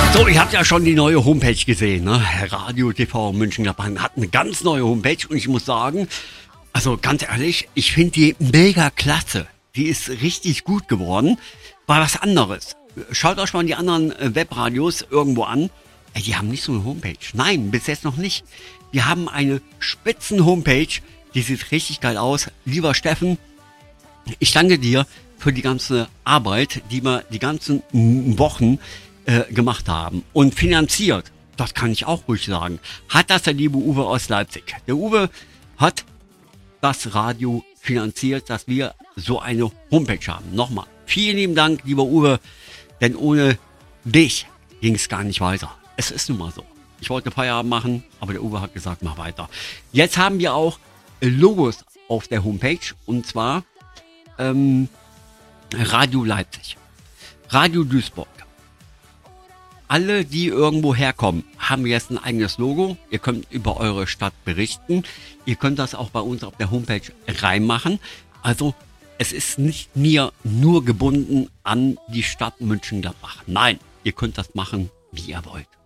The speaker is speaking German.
So, ihr habt ja schon die neue Homepage gesehen, ne? Radio TV Mönchengladbach hat eine ganz neue Homepage und ich muss sagen, also ganz ehrlich, ich finde die mega klasse. Die ist richtig gut geworden. War was anderes. Schaut euch mal die anderen Webradios irgendwo an. Ey, die haben nicht so eine Homepage. Nein, bis jetzt noch nicht. Wir haben eine spitzen Homepage. Die sieht richtig geil aus. Lieber Steffen, ich danke dir für die ganze Arbeit, die wir die ganzen Wochen gemacht haben. Und finanziert, das kann ich auch ruhig sagen, hat das der liebe Uwe aus Leipzig. Der Uwe hat das Radio finanziert, dass wir so eine Homepage haben. Nochmal, vielen lieben Dank, lieber Uwe, denn ohne dich ging es gar nicht weiter. Es ist nun mal so. Ich wollte Feierabend machen, aber der Uwe hat gesagt, mach weiter. Jetzt haben wir auch Logos auf der Homepage und zwar Radio Leipzig, Radio Duisburg. Alle, die irgendwo herkommen, haben jetzt ein eigenes Logo. Ihr könnt über eure Stadt berichten. Ihr könnt das auch bei uns auf der Homepage reinmachen. Also es ist nicht mir nur gebunden an die Stadt Mönchengladbach. Nein, ihr könnt das machen, wie ihr wollt.